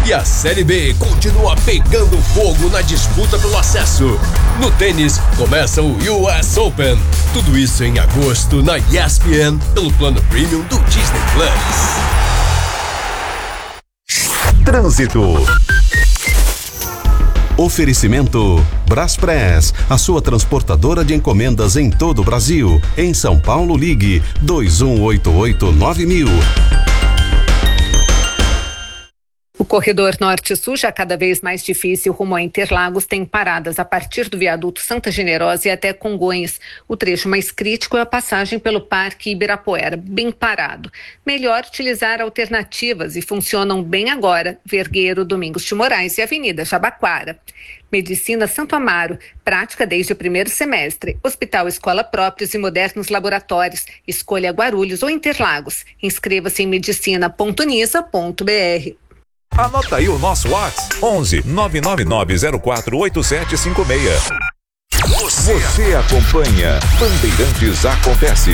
E a Série B continua pegando fogo na disputa pelo acesso. No tênis, começa o US Open. Tudo isso em agosto na ESPN, pelo plano premium do Disney Plus. Trânsito. Oferecimento Braspress, a sua transportadora de encomendas em todo o Brasil. Em São Paulo, ligue 2188-9000. O corredor norte-sul, já cada vez mais difícil rumo a Interlagos, tem paradas a partir do viaduto Santa Generosa e até Congonhas. O trecho mais crítico é a passagem pelo Parque Ibirapuera, bem parado. Melhor utilizar alternativas e funcionam bem agora: Vergueiro, Domingos de Moraes e Avenida Jabaquara. Medicina Santo Amaro, prática desde o primeiro semestre. Hospital Escola Próprios e modernos laboratórios. Escolha Guarulhos ou Interlagos. Inscreva-se em medicina.unisa.br. Anota aí o nosso WhatsApp: 11 999048756. Você acompanha Bandeirantes Acontece.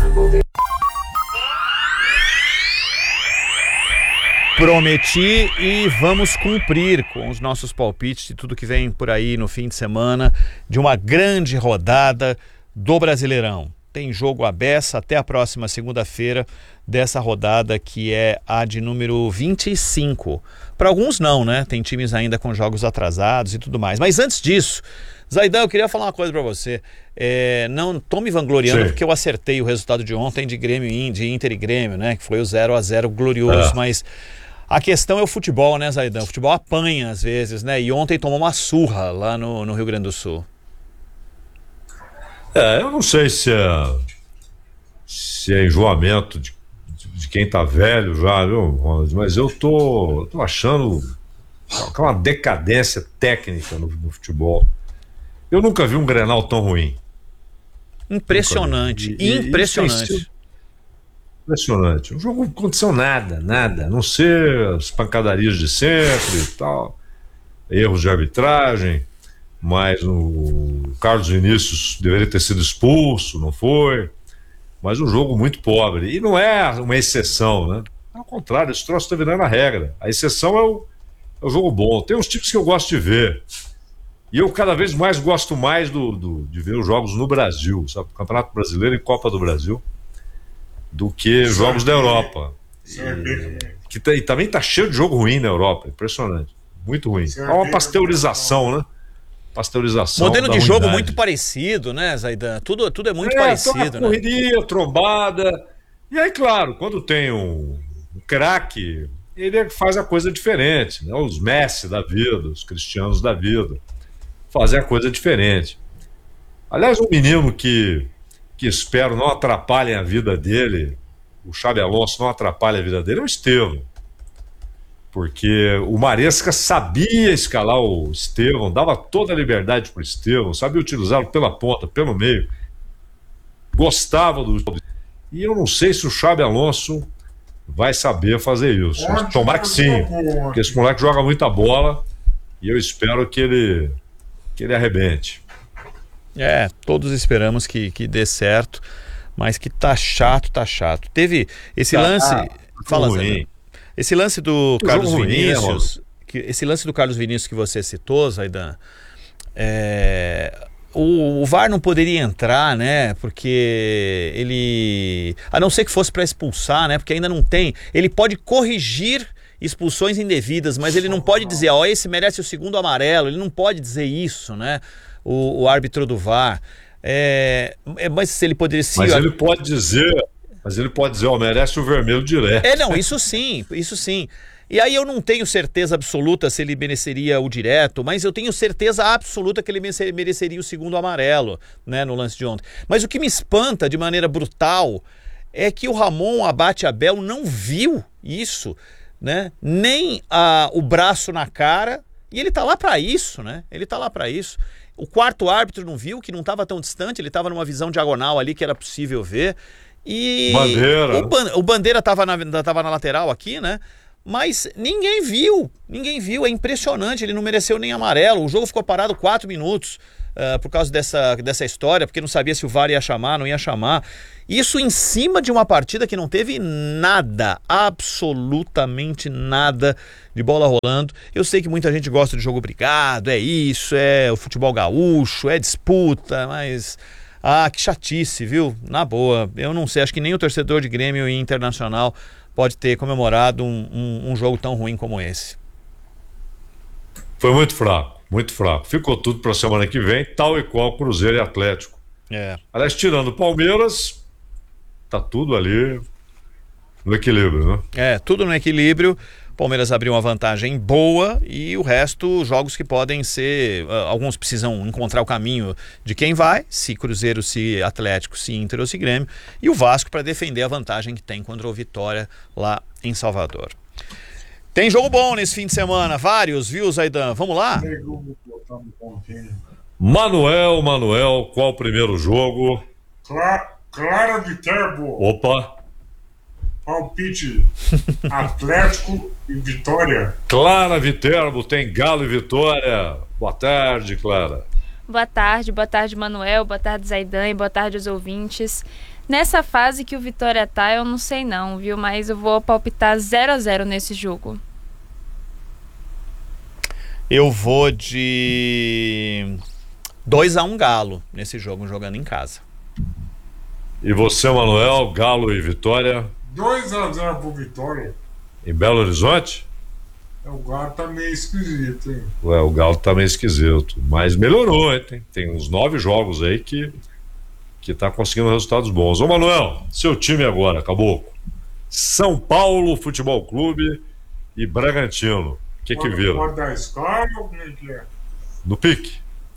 Prometi e vamos cumprir com os nossos palpites de tudo que vem por aí no fim de semana de uma grande rodada do Brasileirão. Tem jogo à beça até a próxima segunda-feira dessa rodada, que é a de número 25. Para alguns não, né? Tem times ainda com jogos atrasados e tudo mais. Mas antes disso, Zaidan, eu queria falar uma coisa para você. Não tô me vangloriando, porque eu acertei o resultado de ontem de Grêmio, de Inter e Grêmio, né? Que foi o 0-0 glorioso, mas a questão é o futebol, né, Zaidan? O futebol apanha às vezes, né? E ontem tomou uma surra lá no Rio Grande do Sul. Eu não sei se é enjoamento de quem tá velho já, viu, mas eu tô achando uma decadência técnica no futebol. Eu nunca vi um Grenal tão ruim. Impressionante, impressionante. Impressionante. O jogo não aconteceu nada, a não ser as pancadarias de sempre e tal, erros de arbitragem. Mas o Carlos Vinícius deveria ter sido expulso, não foi. Mas um jogo muito pobre. E não é uma exceção, né? Ao contrário, esse troço está virando a regra. A exceção é o jogo bom. Tem uns tipos que eu gosto de ver. E eu cada vez mais gosto mais de ver os jogos no Brasil, sabe? Campeonato Brasileiro e Copa do Brasil, do que jogos da Europa. E também está cheio de jogo ruim na Europa. Impressionante. Muito ruim. É uma pasteurização, né? Modelo de jogo muito parecido, né, Zaidan? Tudo é muito parecido, né? Correria, trombada. E aí, claro, quando tem um craque, ele faz a coisa diferente, né? Os Messi da vida, os Cristianos da vida, fazem a coisa diferente. Aliás, um menino que espero não atrapalhem a vida dele, o Xabi Alonso não atrapalha a vida dele, é o Estevão. Porque o Maresca sabia escalar o Estevão, dava toda a liberdade para o Estevão, sabia utilizá-lo pela ponta, pelo meio, gostava do... E eu não sei se o Xabi Alonso vai saber fazer isso. Tomara que sim, porque esse moleque joga muita bola e eu espero que ele arrebente. Todos esperamos que dê certo, mas que tá chato. Teve esse lance... Fala, Zé. Esse lance do Carlos Vinícius, esse lance do Carlos Vinícius que você citou, Zaidan, o VAR não poderia entrar, né? Porque ele, a não ser que fosse para expulsar, né? Porque ainda não tem. Ele pode corrigir expulsões indevidas, mas ele não pode dizer, esse merece o segundo amarelo. Ele não pode dizer isso, né? O árbitro do VAR. Mas ele poderia sim. Mas ele pode dizer. Merece o vermelho direto. Não, isso sim. E aí eu não tenho certeza absoluta se ele mereceria o direto, mas eu tenho certeza absoluta que ele mereceria o segundo amarelo, né, no lance de ontem. Mas o que me espanta de maneira brutal é que o Ramon Abate Abel não viu isso, né? Nem o braço na cara, e ele tá lá para isso, né? O quarto árbitro não viu, que não estava tão distante, ele estava numa visão diagonal ali que era possível ver. E o Bandeira estava na lateral aqui, né? Mas ninguém viu, é impressionante, ele não mereceu nem amarelo, o jogo ficou parado 4 minutos, por causa dessa história, porque não sabia se o VAR ia chamar, não ia chamar. Isso em cima de uma partida que não teve nada, absolutamente nada de bola rolando. Eu sei que muita gente gosta de jogo brigado, é isso, é o futebol gaúcho, é disputa, mas... que chatice, viu? Na boa, eu não sei, acho que nem o torcedor de Grêmio e Internacional pode ter comemorado um jogo tão ruim como esse. Foi muito fraco, muito fraco. Ficou tudo para a semana que vem, tal e qual Cruzeiro e Atlético. Aliás, tirando o Palmeiras, tá tudo ali no equilíbrio, né? Tudo no equilíbrio. Palmeiras abriu uma vantagem boa e o resto, jogos que podem ser... alguns precisam encontrar o caminho de quem vai, se Cruzeiro, se Atlético, se Inter ou se Grêmio, e o Vasco para defender a vantagem que tem contra o Vitória lá em Salvador. Tem jogo bom nesse fim de semana, vários, viu, Zaidan? Vamos lá? Manuel, qual o primeiro jogo? Clara Viterbo. Opa! Palpite Atlético e Vitória. Clara Viterbo, tem Galo e Vitória. Boa tarde, Clara. Boa tarde, Manuel, boa tarde, Zaidan, e boa tarde aos ouvintes. Nessa fase que o Vitória tá, eu não sei não, viu? Mas eu vou palpitar 0-0 nesse jogo. Eu vou de 2-1 Galo nesse jogo, jogando em casa. E você, Manuel, Galo e Vitória? 2-0 pro Vitória. Em Belo Horizonte? O Galo tá meio esquisito, hein? O Galo tá meio esquisito, mas melhorou, hein? Tem uns 9 jogos aí que tá conseguindo resultados bons. Ô, Manuel, seu time agora, acabou. São Paulo Futebol Clube e Bragantino. O que vira? Pode dar escala ou como é que é? No pique.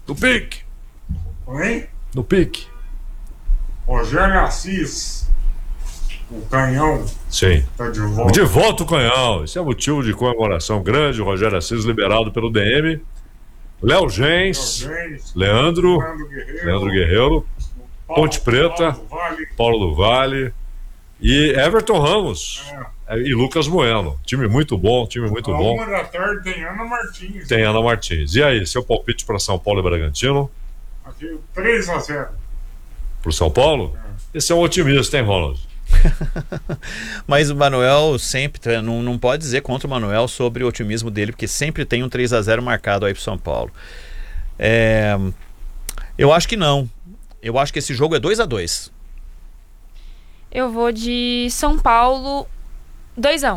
Hein? No pique. Rogério Assis, o Canhão. Sim. Tá de volta. De volta o Canhão. Isso é motivo de comemoração grande. O Rogério Assis liberado pelo DM. Léo Gens, Leandro Guerreiro, Ponte Preta, Paulo do Vale e Everton Ramos e Lucas Bueno. Time muito bom, bom. 1 da tarde tem Ana Martins. Tem Ana Martins. E aí, seu palpite para São Paulo e Bragantino? Aqui 3-0. Pro São Paulo? Esse é um otimista, hein, Ronald? Mas o Manuel sempre, não pode dizer contra o Manuel sobre o otimismo dele, porque sempre tem um 3-0 marcado aí pro São Paulo. Eu acho que não. Eu acho que esse jogo é 2-2. Eu vou de São Paulo 2-1.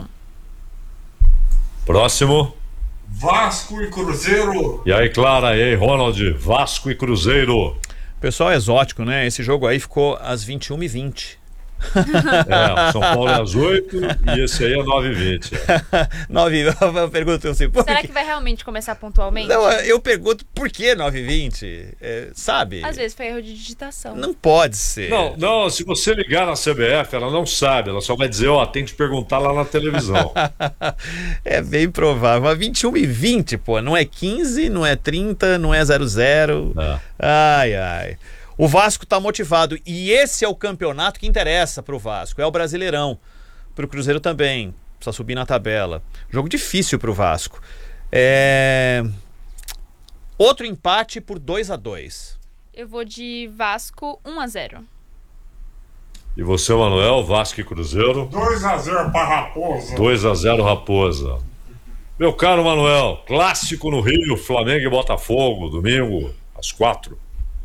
Próximo. Vasco e Cruzeiro. E aí, Clara, e aí, Ronald, Vasco e Cruzeiro. Pessoal exótico, né? Esse jogo aí ficou às 21h20. São Paulo é às 8 e esse aí é 9h20. 9, eu pergunto assim, será que vai realmente começar pontualmente? Não, eu pergunto por que 9h20? Sabe? Às vezes foi erro de digitação. Não pode ser. Não, se você ligar na CBF, ela não sabe, ela só vai dizer, tem que perguntar lá na televisão. É bem provável. Mas 21h20, pô, não é 15, não é 30, não é 00. Ai. O Vasco está motivado e esse é o campeonato que interessa para o Vasco, é o Brasileirão. Para o Cruzeiro também, precisa subir na tabela. Jogo difícil para o Vasco. Outro empate por 2-2. Eu vou de Vasco 1-0. E você, Manuel, Vasco e Cruzeiro? 2-0 para Raposa. 2-0 Raposa. Meu caro Manuel, clássico no Rio, Flamengo e Botafogo, domingo, às 4.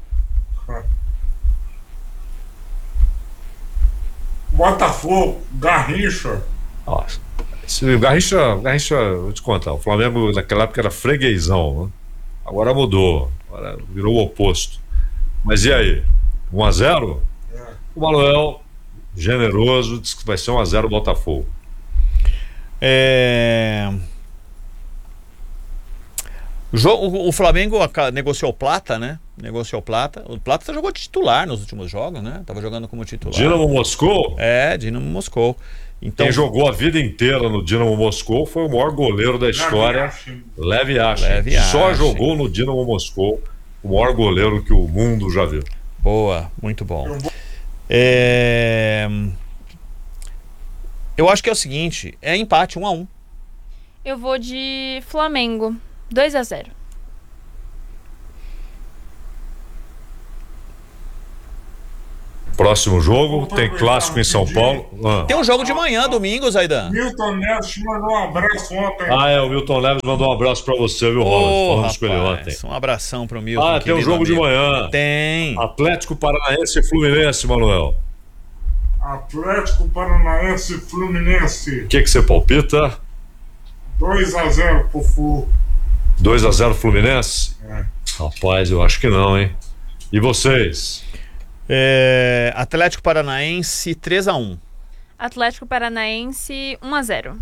Botafogo, Garrincha. Esse Garrincha, vou te contar, o Flamengo naquela época era freguesão, né? Agora mudou, agora virou o oposto. Mas e aí? 1-0? O Manuel, generoso, diz que vai ser 1-0 Botafogo. O Flamengo negociou o Plata, né? O Plata jogou de titular nos últimos jogos, né? Tava jogando como titular. Dinamo Moscou? Dinamo Moscou. Então, quem jogou a vida inteira no Dinamo Moscou foi o maior goleiro da história, Lev Yashin. Só jogou no Dinamo Moscou, o maior goleiro que o mundo já viu. Boa, muito bom. Eu acho que é o seguinte, é empate 1-1. Eu vou de Flamengo 2-0. Próximo jogo, tem clássico em São Paulo. Tem um jogo de manhã, domingo, Zaidan. Milton Neves te mandou um abraço ontem. O Milton Neves mandou um abraço pra você, viu, Ronald? Falamos com ele ontem. Um abração pro Milton. Tem um jogo de manhã. Tem. Atlético Paranaense e Fluminense, Manuel. Atlético Paranaense e Fluminense. O que você palpita? 2-0 pro Flu. 2-0 Fluminense? Rapaz, eu acho que não, hein? E vocês? Atlético Paranaense 3-1. Atlético Paranaense 1-0.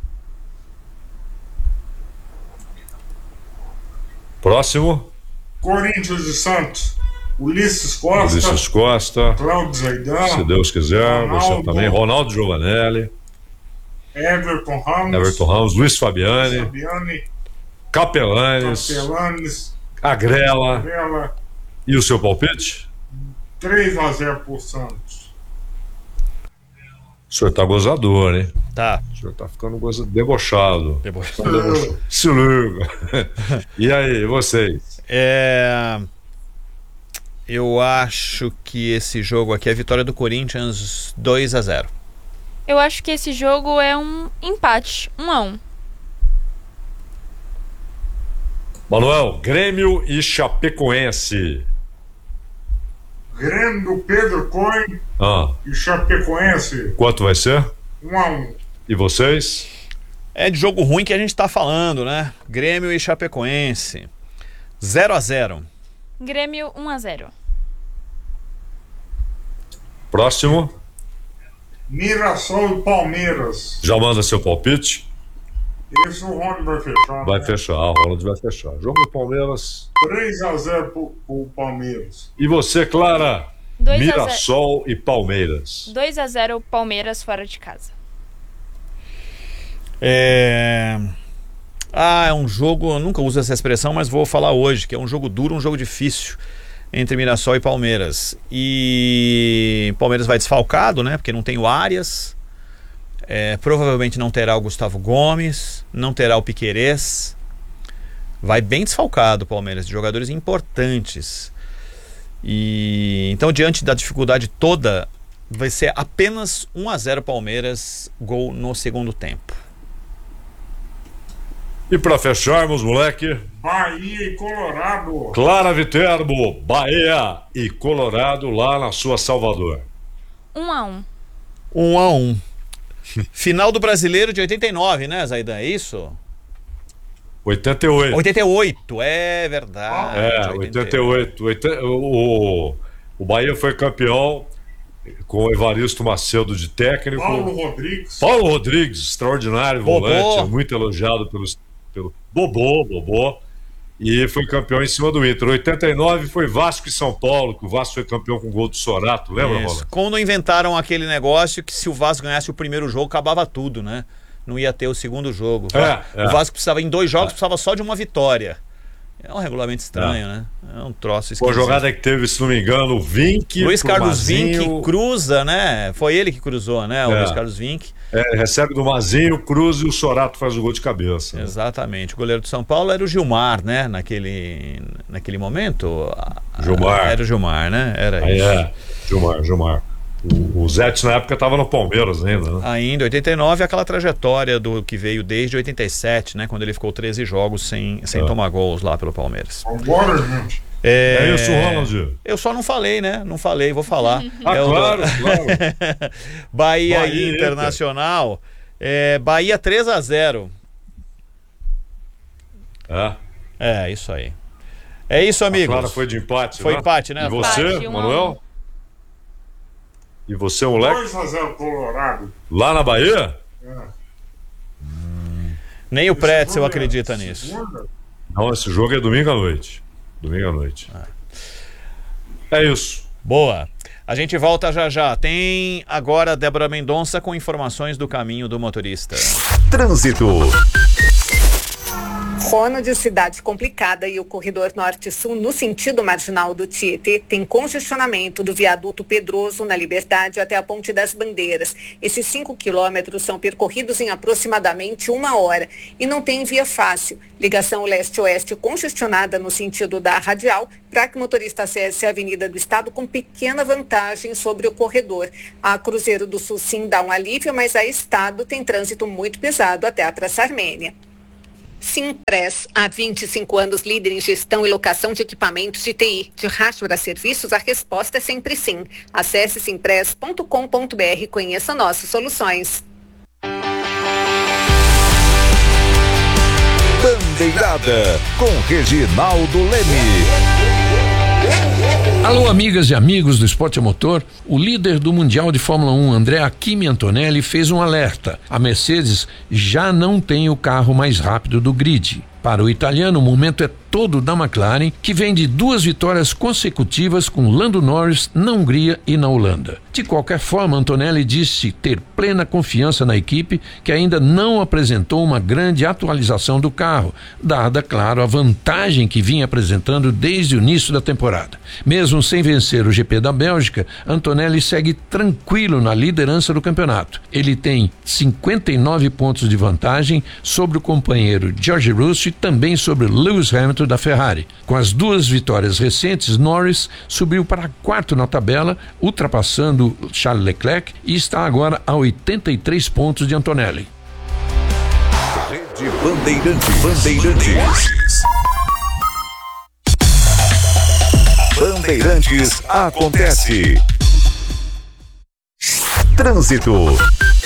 Próximo? Corinthians e Santos. Ulisses Costa. Cláudio Zaidan. Se Deus quiser, Ronaldo, você também. Ronaldo Giovanelli. Everton Ramos. Luiz Fabiani. Capelanes. Agrela. E o seu palpite? 3-0 pro Santos. O senhor tá gozador, hein? Tá. O senhor tá ficando debochado. Se liga. E aí, vocês? Eu acho que esse jogo aqui é a vitória do Corinthians 2-0. Eu acho que esse jogo é um empate, 1-1. Manuel, Grêmio e Chapecoense. Grêmio do Pedro Cohen e Chapecoense. Quanto vai ser? 1-1. E vocês? É de jogo ruim que a gente tá falando, né? Grêmio e Chapecoense. 0-0. Grêmio 1-0. Próximo? Mirassol e Palmeiras. Já manda seu palpite? Esse o Ronald vai fechar. Vai fechar, o Ronald vai fechar. Jogo do Palmeiras. 3-0 pro Palmeiras. E você, Clara? 2-0. Mirassol e Palmeiras. 2-0 Palmeiras fora de casa. É um jogo, eu nunca uso essa expressão, mas vou falar hoje, que é um jogo duro, um jogo difícil entre Mirassol e Palmeiras. E Palmeiras vai desfalcado, né? Porque não tem o Arias. Provavelmente não terá o Gustavo Gomes, não terá o Piquerez. Vai bem desfalcado o Palmeiras, de jogadores importantes. E então, diante da dificuldade toda, vai ser apenas 1-0 Palmeiras, gol no segundo tempo. E para fecharmos, moleque, Bahia e Colorado. Clara Viterbo, Bahia e Colorado lá na sua Salvador. 1-1. 1-1. Final do Brasileiro de 89, né, Zaidan? É isso? 88. 88, é verdade. 88. O Bahia foi campeão com o Evaristo Macedo de técnico. Paulo Rodrigues, extraordinário volante, muito elogiado pelo Bobô. E foi campeão em cima do Inter. 89 foi Vasco e São Paulo, que o Vasco foi campeão com gol do Sorato, lembra, Rola? Quando inventaram aquele negócio que se o Vasco ganhasse o primeiro jogo, acabava tudo, né? Não ia ter o segundo jogo. O Vasco precisava, em 2 jogos, precisava só de uma vitória. É um regulamento estranho, né? É um troço esquisito. A jogada que teve, se não me engano, o Vinck. Luiz Carlos Vinck cruza, né? Foi ele que cruzou, né? O Luiz Carlos Vinck. Recebe do Mazinho, cruza e o Sorato faz o gol de cabeça. Exatamente. O goleiro do São Paulo era o Gilmar, né? Naquele momento. Gilmar. Era o Gilmar, né? Era isso. Gilmar. O Zete na época estava no Palmeiras ainda, né? Ainda, 89, aquela trajetória do que veio desde 87, né? Quando ele ficou 13 jogos sem tomar gols lá pelo Palmeiras. Agora, gente. É isso, Ronald. Eu só não falei, né? Não falei, vou falar. Claro. Bahia e Internacional. Bahia 3-0. Isso aí. É isso, amigos. Claro, foi de empate, Foi empate, né? E você, Manuel? E você, moleque? 2-0 Colorado. Lá na Bahia? Nem o Pretzel acredita nisso. Não, esse jogo é domingo à noite. É isso. Boa. A gente volta já. Tem agora Débora Mendonça com informações do caminho do motorista. Trânsito. Crono de cidade complicada e o corredor norte-sul no sentido marginal do Tietê tem congestionamento do viaduto Pedroso na Liberdade até a Ponte das Bandeiras. Esses 5 quilômetros são percorridos em aproximadamente 1 hora e não tem via fácil. Ligação leste-oeste congestionada no sentido da radial para que o motorista acesse a Avenida do Estado com pequena vantagem sobre o corredor. A Cruzeiro do Sul sim dá um alívio, mas a Estado tem trânsito muito pesado até a Praça Armênia. Simpress, há 25 anos líder em gestão e locação de equipamentos de TI. De rastro para serviços, a resposta é sempre sim. Acesse simpress.com.br e conheça nossas soluções. Bandeirada com Reginaldo Leme. Alô, amigas e amigos do esporte a motor. O líder do Mundial de Fórmula 1, Andrea Kimi Antonelli, fez um alerta. A Mercedes já não tem o carro mais rápido do grid. Para o italiano, o momento é todo da McLaren, que vem de 2 vitórias consecutivas com Lando Norris na Hungria e na Holanda. De qualquer forma, Antonelli disse ter plena confiança na equipe, que ainda não apresentou uma grande atualização do carro, dada, claro, a vantagem que vinha apresentando desde o início da temporada. Mesmo sem vencer o GP da Bélgica, Antonelli segue tranquilo na liderança do campeonato. Ele tem 59 pontos de vantagem sobre o companheiro George Russell e também sobre Lewis Hamilton da Ferrari. Com as 2 vitórias recentes, Norris subiu para 4º na tabela, ultrapassando Charles Leclerc e está agora a 83 pontos de Antonelli. Rede Bandeirantes. Bandeirantes acontece. Trânsito.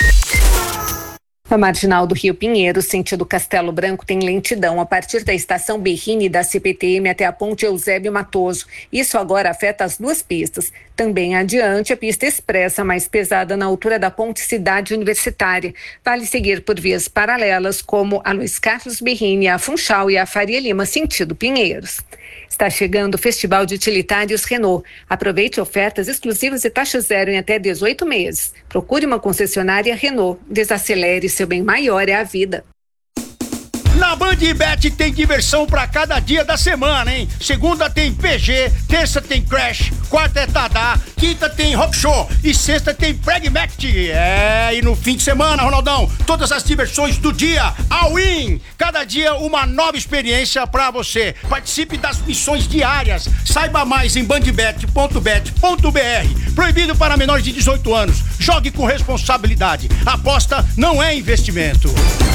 A marginal do Rio Pinheiro, sentido Castelo Branco, tem lentidão a partir da estação Berrini da CPTM até a ponte Eusébio Matoso. Isso agora afeta as 2 pistas. Também adiante, a pista expressa mais pesada na altura da ponte Cidade Universitária. Vale seguir por vias paralelas como a Luiz Carlos Berrini, a Funchal e a Faria Lima, sentido Pinheiros. Está chegando o Festival de Utilitários Renault. Aproveite ofertas exclusivas e taxa zero em até 18 meses. Procure uma concessionária Renault. Desacelere, seu bem maior é a vida. Na BandBet tem diversão pra cada dia da semana, hein? Segunda tem PG, terça tem Crash, quarta é Tadá, quinta tem Rock Show e sexta tem Pragmatic. E no fim de semana, Ronaldão, todas as diversões do dia, all-in. Cada dia uma nova experiência pra você. Participe das missões diárias. Saiba mais em bandbet.bet.br. Proibido para menores de 18 anos. Jogue com responsabilidade. Aposta não é investimento.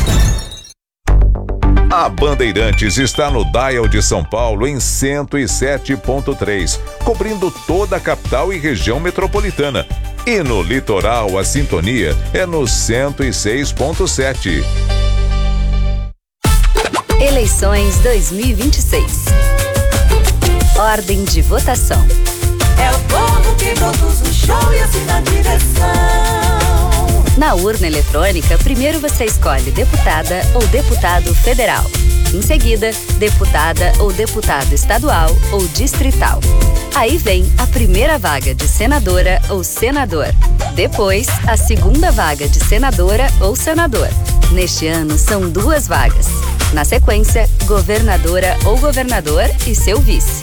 A Bandeirantes está no Dial de São Paulo em 107.3, cobrindo toda a capital e região metropolitana. E no litoral, a sintonia é no 106.7. Eleições 2026. Ordem de votação. É o povo que produz o show e assim na direção. Na urna eletrônica, primeiro você escolhe deputada ou deputado federal. Em seguida, deputada ou deputado estadual ou distrital. Aí vem a primeira vaga de senadora ou senador. Depois, a segunda vaga de senadora ou senador. Neste ano, são 2 vagas. Na sequência, governadora ou governador e seu vice.